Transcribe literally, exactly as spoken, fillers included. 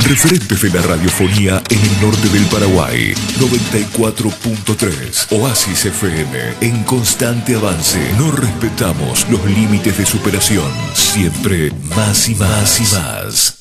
Referentes de la radiofonía en el norte del Paraguay. noventa y cuatro punto tres. Oasis F M. En constante avance. No respetamos los límites de superación. Siempre más y más y más.